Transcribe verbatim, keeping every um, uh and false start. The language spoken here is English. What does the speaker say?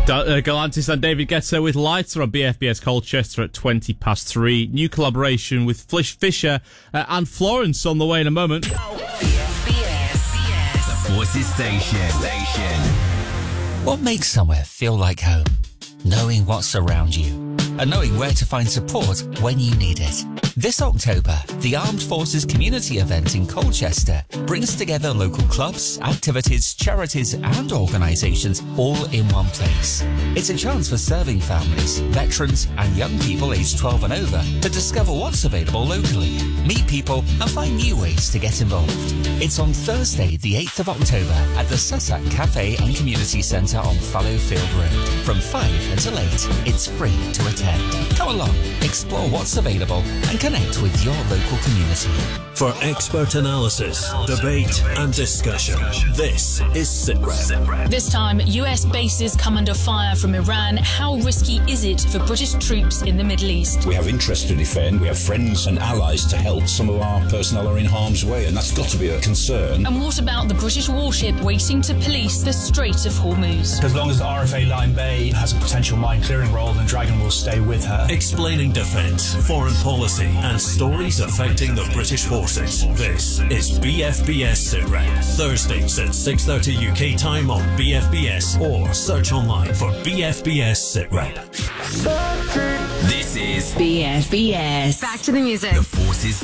Uh, Galantis and David Guetta with Lighter on B F B S Colchester at twenty past three. New collaboration with Flish Fisher uh, and Florence on the way in a moment. B F B S, the Forces Station. Station. What makes somewhere feel like home? Knowing what's around you and knowing where to find support when you need it. This October, the Armed Forces Community Event in Colchester brings together local clubs, activities, charities and organisations all in one place. It's a chance for serving families, veterans and young people aged twelve and over to discover what's available locally, meet people and find new ways to get involved. It's on Thursday the eighth of October at the Sussex Cafe and Community Centre on Fallowfield Road. From five until eight, it's free to attend. Come along, explore what's available and connect with your local community. For expert analysis, debate and discussion, this is SITREP. This time, U S bases come under fire from Iran. How risky is it for British troops in the Middle East? We have interests to defend, we have friends and allies to help. Some of our personnel are in harm's way, and that's got to be a concern. And what about the British warship waiting to police the Strait of Hormuz? As long as the R F A Line Bay has a potential mine clearing role, then Dragon will stay with her. Explaining defence, foreign policy and stories affecting the British forces. This is B F B S SITREP. Thursdays at six thirty U K time on B F B S or search online for B F B S SITREP. This is B F B S. Back to the music. The Forces